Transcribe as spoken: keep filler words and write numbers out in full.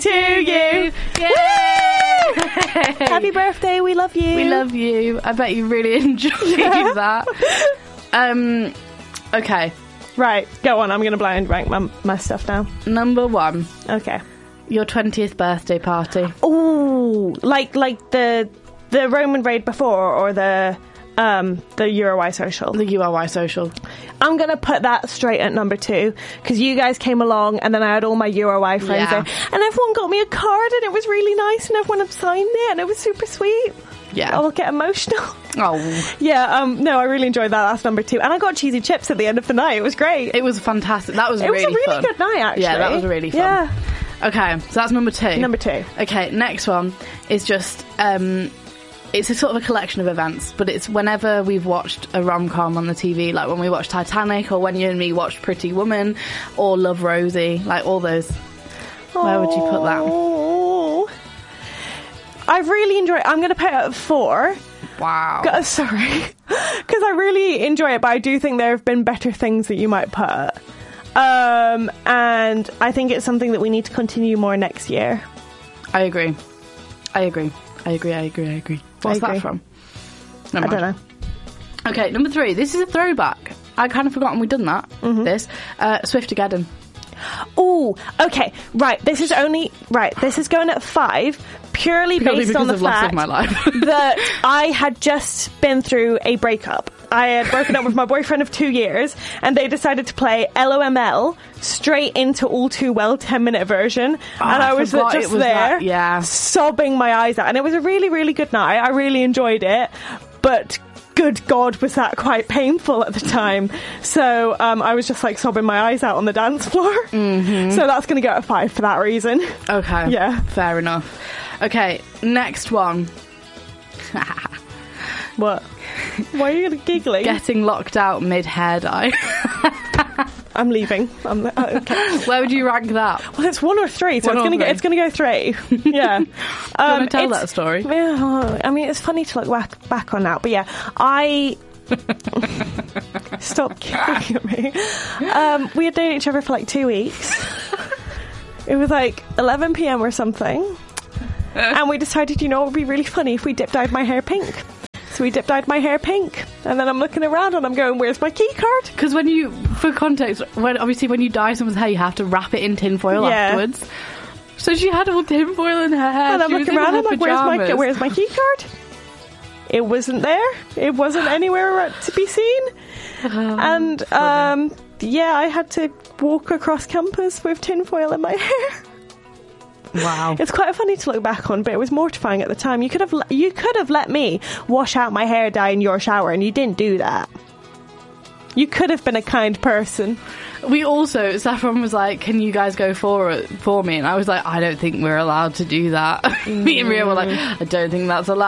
to you. Yay! Happy birthday, we love you. We love you. I bet you really enjoyed that. Um, okay. Right, go on. I'm going to blind rank my, my stuff now. Number one. Okay. Your twentieth birthday party. Ooh, like like the the Roman raid before, or the um the Euro Y social. The U R Y social. I'm going to put that straight at number two, because you guys came along and then I had all my U R Y friends Yeah. there, and everyone got me a card and it was really nice and everyone had signed it and it was super sweet. Yeah. I'll get emotional. Oh. Yeah, um, no, I really enjoyed that. That's number two. And I got cheesy chips at the end of the night. It was great. It was fantastic. That was It really was a really fun. good night, actually. Yeah, that was really fun. Yeah. Okay, so that's number two. Number two. Okay, next one is just, um, it's a sort of a collection of events, but it's whenever we've watched a rom-com on the T V, like when we watched Titanic, or when you and me watched Pretty Woman, or Love, Rosie, like all those. Where would you put that? Oh. I've really enjoyed it. I'm going to put it at four. Wow. Uh, sorry. Because I really enjoy it, but I do think there have been better things that you might put. Um, and I think it's something that we need to continue more next year. I agree. I agree. I agree, I agree, I agree. What's I agree. that from? Never I don't mind. know. Okay, number three. This is a throwback. I kind of forgotten we'd done that. Mm-hmm. This. Uh, Swiftogeddon. Oh, okay. Right. This is only right. This is going at five, purely, Purely based because on the of loss fact of my life. that I had just been through a breakup. I had broken up with my boyfriend of two years, and they decided to play L O M L straight into All Too Well ten minute version, Oh, and I, I was forgot just it was there, that, yeah. sobbing my eyes out. And it was a really, really good night. I really enjoyed it, but. Good God, was that quite painful at the time. So um, I was just like sobbing my eyes out on the dance floor. Mm-hmm. So that's going to go at five for that reason. Okay. Yeah. Fair enough. Okay, next one. What? Why are you giggling? Getting locked out mid-hair dye. I'm leaving. I'm, uh, okay. Where would you rank that? Well, it's one or three, so One it's or going to go. three. It's going to go three. Yeah. Do you Um, want to tell it's- that story? Yeah, I mean, it's funny to look back, back on now, but yeah, I. Stop giggling at me. Um, we had known each other for like two weeks. It was like eleven p.m. or something, and we decided, you know, it would be really funny if we dip dyed my hair pink. So we dip dyed my hair pink, and then I'm looking around and I'm going, "Where's my key card?" Because when you, for context, when obviously when you dye someone's hair, you have to wrap it in tinfoil Yeah. afterwards. So she had all tinfoil in her hair. And I'm She was looking in around, her I'm like, "Where's my pyjamas. where's my key card?" It wasn't there. It wasn't anywhere to be seen. And um, yeah, I had to walk across campus with tinfoil in my hair. Wow. It's quite funny to look back on, but it was mortifying at the time. You could have you could have let me wash out my hair dye in your shower, and you didn't do that. You could have been a kind person. We also, Saffron was like, can you guys go for it for me? And I was like, I don't think we're allowed to do that. Me and Ria were like, I don't think that's allowed.